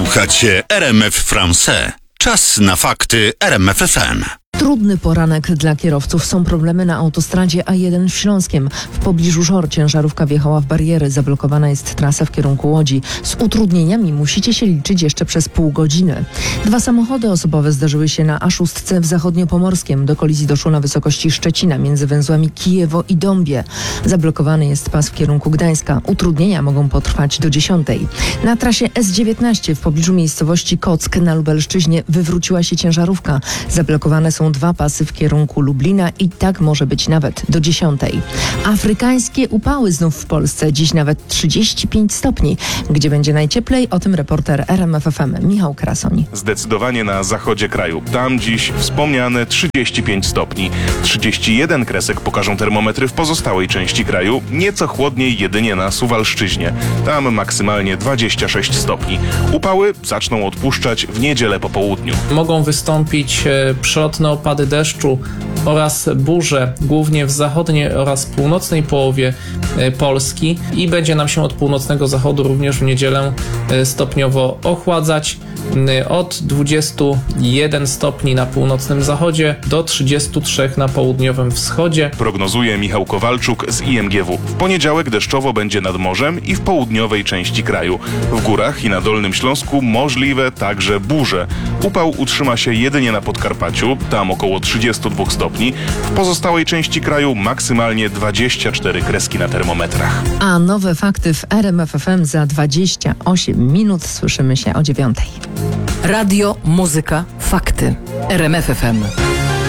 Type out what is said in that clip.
Słuchacie RMF Français. Czas na fakty RMF FM. Trudny poranek dla kierowców. Są problemy na autostradzie A1 w Śląskiem. W pobliżu Żor ciężarówka wjechała w bariery. Zablokowana jest trasa w kierunku Łodzi. Z utrudnieniami musicie się liczyć jeszcze przez pół godziny. 2 samochody osobowe zdarzyły się na A6 w Zachodniopomorskiem. Do kolizji doszło na wysokości Szczecina między węzłami Kijewo i Dąbie. Zablokowany jest pas w kierunku Gdańska. Utrudnienia mogą potrwać do 10. Na trasie S19 w pobliżu miejscowości Kock na Lubelszczyźnie wywróciła się ciężarówka. Zablokowane są 2 pasy w kierunku Lublina i tak może być nawet do 10. Afrykańskie upały znów w Polsce. Dziś nawet 35 stopni. Gdzie będzie najcieplej? O tym reporter RMF FM Michał Krasoń. Zdecydowanie na zachodzie kraju. Tam dziś wspomniane 35 stopni. 31 kresek pokażą termometry w pozostałej części kraju. Nieco chłodniej jedynie na Suwalszczyźnie. Tam maksymalnie 26 stopni. Upały zaczną odpuszczać w niedzielę po południu. Mogą wystąpić przelotne opady deszczu oraz burze, głównie w zachodniej oraz północnej połowie Polski i będzie nam się od północnego zachodu również w niedzielę stopniowo ochładzać. Od 21 stopni na północnym zachodzie do 33 na południowym wschodzie. Prognozuje Michał Kowalczuk z IMGW. W poniedziałek deszczowo będzie nad morzem i w południowej części kraju. W górach i na Dolnym Śląsku możliwe także burze. Upał utrzyma się jedynie na Podkarpaciu, tam około 32 stopni. W pozostałej części kraju maksymalnie 24 kreski na termometrach. A nowe fakty w RMF FM za 28 minut. Słyszymy się o 9. Radio, muzyka, fakty. RMF FM.